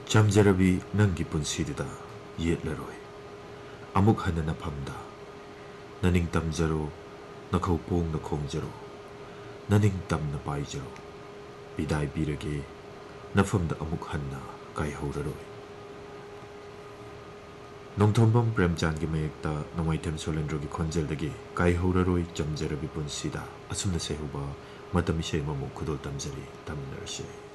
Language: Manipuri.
ꯆꯝꯖꯔꯕꯤ ꯅꯪꯒꯤ ꯄꯨꯟꯁꯤꯗꯨꯗ ꯌꯦꯠꯂꯔꯣꯏ ꯑꯃꯨꯛ ꯍꯟꯅ ꯅꯐꯝꯗ ꯅꯅꯤꯡꯇꯝꯖꯔꯣ ꯅꯈꯧꯄꯣꯡꯅ ꯈꯣꯡꯖꯔꯣ ꯅꯅꯤꯡꯇꯝꯅ ꯄꯥꯏꯖꯔꯣ ꯕꯤꯗꯥꯏ ꯄꯤꯔꯒꯦ ꯅꯐꯝꯗ ꯑꯃꯨꯛ ꯍꯟꯅ ꯀꯥꯏꯍꯧꯔꯔꯣꯏ ꯅꯣꯡꯊꯣꯝꯕꯝ ꯄ꯭ꯔꯦꯝꯆꯥꯟꯒꯤ ꯃꯌꯦꯛꯇ ꯅꯣꯡꯃꯥꯏꯊꯦꯝ ꯁꯣꯂꯦꯟꯗ꯭ꯔꯣꯒꯤ ꯈꯣꯟꯖꯦꯜꯗꯒꯤ ꯀꯥꯏꯍꯧꯔꯔꯣꯏ ꯆꯝꯖꯔꯕꯤ ꯄꯨꯟꯁꯤꯗ ꯑꯁꯨꯝꯅ ꯁꯩꯍꯧꯕ ꯃꯇꯝ ꯏꯁꯩ ꯑꯃꯃꯨꯛ ꯈꯨꯗꯣꯜ ꯇꯝꯖꯔꯤ ꯇꯝꯃꯤꯟꯅꯔꯁꯤ